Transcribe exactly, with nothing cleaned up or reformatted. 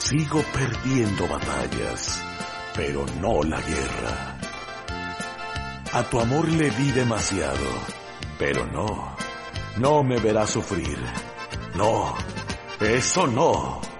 Sigo perdiendo batallas, pero no la guerra. A tu amor le di demasiado, pero no, no me verás sufrir. No, eso no.